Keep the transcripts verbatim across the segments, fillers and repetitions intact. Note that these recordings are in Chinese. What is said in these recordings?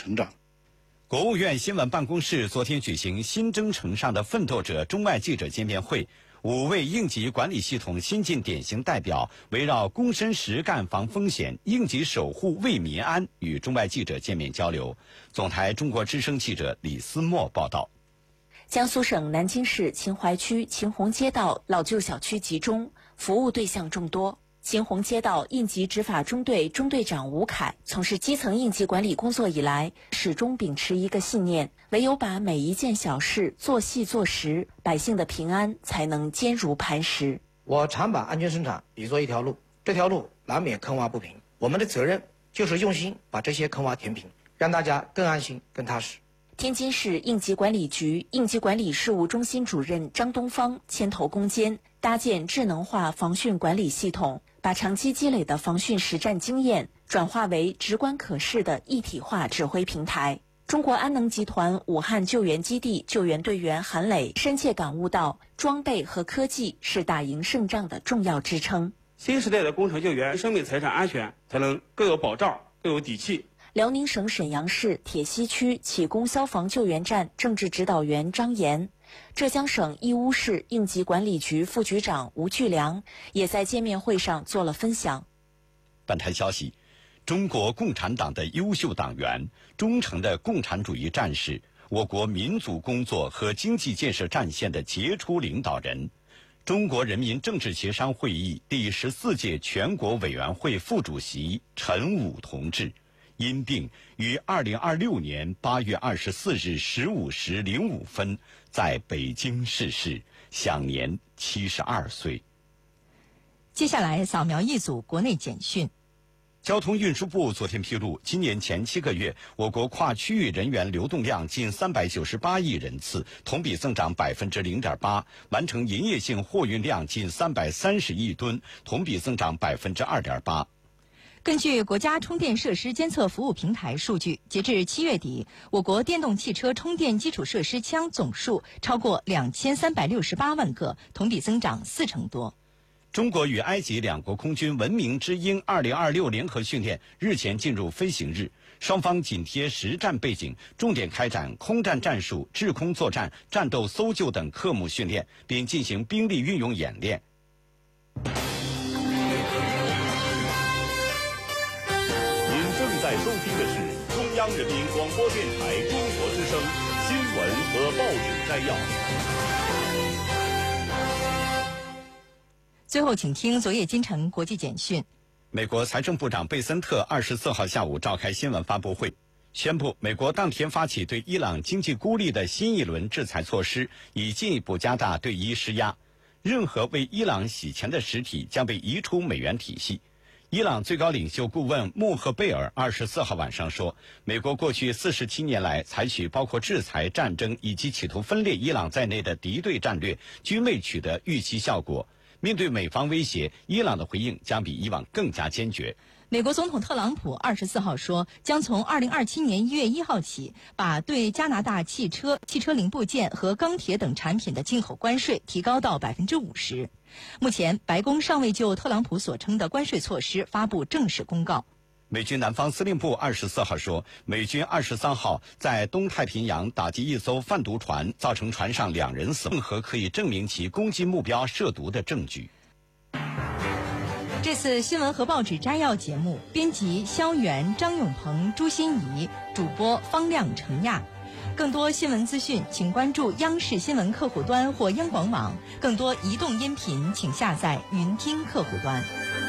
成长。 国务院新闻办公室昨天举行新征程上的奋斗者中外记者见面会，五位应急管理系统新晋典型代表围绕躬身实干防风险、应急守护为民安与中外记者见面交流。总台中国之声记者李思墨报道。 江苏省南京市秦淮区秦洪街道老旧小区集中，服务对象众多。秦洪街道应急执法中队中队长吴凯从事基层应急管理工作以来，始终秉持一个信念：唯有把每一件小事做细做实，百姓的平安才能坚如磐石。 我常把安全生产比作一条路，这条路难免坑洼不平，我们的责任就是用心把这些坑洼填平，让大家更安心、更踏实。 天津市应急管理局应急管理事务中心主任张东方牵头攻坚，搭建智能化防汛管理系统，把长期积累的防汛实战经验转化为直观可视的一体化指挥平台。中国安能集团武汉救援基地救援队员韩磊深切感悟到，装备和科技是打赢胜仗的重要支撑。 新时代的工程救援，生命财产安全才能更有保障、更有底气。 辽宁省沈阳市铁西区启功消防救援站政治指导员张岩，浙江省义乌市应急管理局副局长吴巨良也在见面会上做了分享。 本台消息，中国共产党的优秀党员、忠诚的共产主义战士，我国民族工作和经济建设战线的杰出领导人，中国人民政治协商会议第十四届全国委员会副主席陈武同志因病于二零二六年八月二十四日十五时零五分在北京逝世，享年七十二岁。 接下来扫描一组国内简讯。 交通运输部昨天披露，今年前七个月，我国跨区域人员流动量近三百九十八亿人次，同比增长百分之零点八，完成营业性货运量近三百三十亿吨，同比增长百分之二点八。 根据国家充电设施监测服务平台数据，截至七月底，我国电动汽车充电基础设施枪总数超过两千三百六十八万个，同比增长四成多。 中国与埃及两国空军文明之鹰二零二六联合训练日前进入飞行日，双方紧贴实战背景，重点开展空战战术、制空作战、战斗搜救等科目训练，并进行兵力运用演练。 在收听的是中央人民广播电台中国之声新闻和报纸摘要。 最后，请听昨夜今晨国际简讯。 美国财政部长贝森特二十四号下午召开新闻发布会，宣布美国当天发起对伊朗经济孤立的新一轮制裁措施，以进一步加大对伊施压。任何为伊朗洗钱的实体将被移出美元体系。伊朗最高领袖顾问穆赫贝尔二十四号晚上说，美国过去四十七年来采取包括制裁、战争以及企图分裂伊朗在内的敌对战略，均未取得预期效果。面对美方威胁，伊朗的回应将比以往更加坚决。 美国总统特朗普二十四号说，将从二零二七年一月一号起，把对加拿大汽车、汽车零部件和钢铁等产品的进口关税提高到百分之五十。目前，白宫尚未就特朗普所称的关税措施发布正式公告。 美军南方司令部二十四号说，美军二十三号在东太平洋打击一艘贩毒船，造成船上两人死亡，任何可以证明其攻击目标涉毒的证据。 这次新闻和报纸摘要节目，编辑肖元、张永鹏、朱欣怡，主播方亮、程亚。更多新闻资讯，请关注央视新闻客户端或央广网。更多移动音频，请下载云听客户端。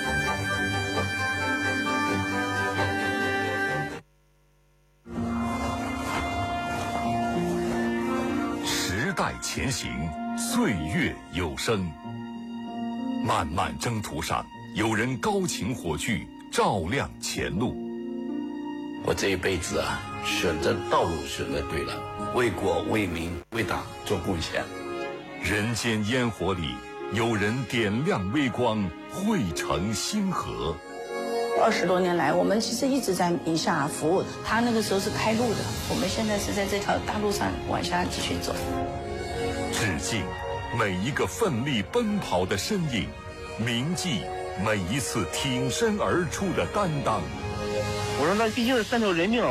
时代前行，岁月有声。漫漫征途上，有人高擎火炬，照亮前路。 我这一辈子啊，选择道路选择对了，为国为民为党做贡献。 人间烟火里，有人点亮微光，汇成星河。 二十多年来，我们其实一直在宁夏服务，他那个时候是开路的，我们现在是在这条大路上往下继续走。 致敬每一个奋力奔跑的身影，铭记每一次挺身而出的担当。 我说那毕竟是三条人命。